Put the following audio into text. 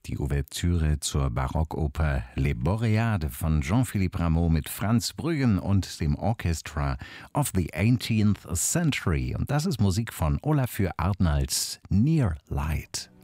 die Ouvertüre zur Barockoper Les Boreades von Jean-Philippe Rameau mit Franz Brüggen und dem Orchestra of the 18th Century. Und das ist Musik von Olafur Arnalds Near Light.